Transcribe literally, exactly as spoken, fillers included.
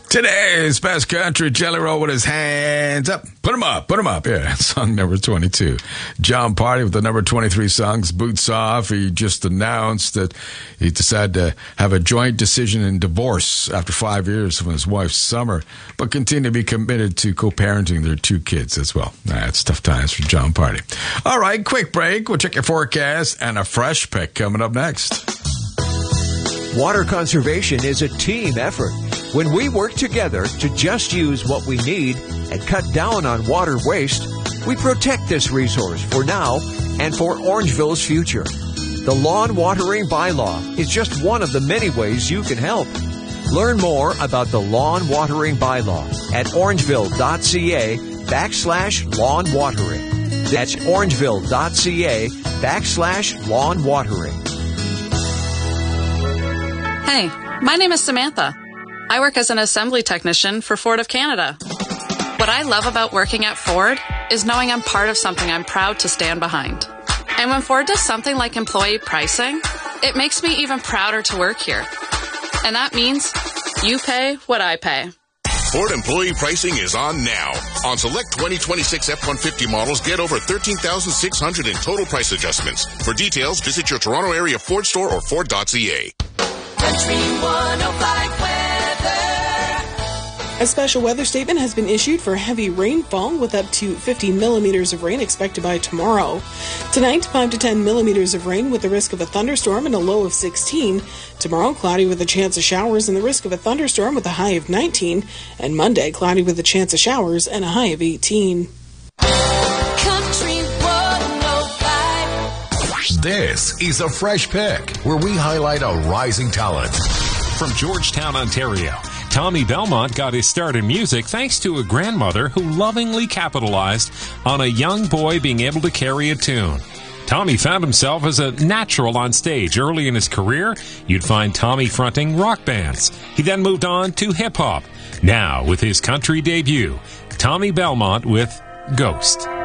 Today's best country, Jelly Roll with his hands up. Put him up, put him up. Yeah, song number twenty-two. Jon Pardi with the number twenty-three songs, Boots Off. He just announced that he decided to have a joint decision in divorce after five years from his wife, Summer, but continue to be committed to co-parenting their two kids as well. That's tough times for Jon Pardi. All right, quick break. We'll check your forecast and a fresh pick coming up next. Water conservation is a team effort. When we work together to just use what we need and cut down on water waste, we protect this resource for now and for Orangeville's future. The Lawn Watering Bylaw is just one of the many ways you can help. Learn more about the Lawn Watering Bylaw at orangeville.ca backslash lawn watering. That's orangeville.ca backslash lawn watering. Hey, my name is Samantha. I work as an assembly technician for Ford of Canada. What I love about working at Ford is knowing I'm part of something I'm proud to stand behind. And when Ford does something like employee pricing, it makes me even prouder to work here. And that means you pay what I pay. Ford employee pricing is on now. On select twenty twenty-six F one fifty models, get over thirteen thousand six hundred dollars in total price adjustments. For details, visit your Toronto area Ford store or Ford dot C A. Country one oh five weather. A special weather statement has been issued for heavy rainfall with up to fifty millimeters of rain expected by tomorrow. Tonight, five to ten millimeters of rain with the risk of a thunderstorm and a low of sixteen. Tomorrow, cloudy with a chance of showers and the risk of a thunderstorm with a high of nineteen. And Monday, cloudy with a chance of showers and a high of eighteen. Country one oh five. This is a Fresh Pick, where we highlight a rising talent. From Georgetown, Ontario, Tommy Belmont got his start in music thanks to a grandmother who lovingly capitalized on a young boy being able to carry a tune. Tommy found himself as a natural on stage. Early in his career, you'd find Tommy fronting rock bands. He then moved on to hip-hop. Now, with his country debut, Tommy Belmont with Ghost.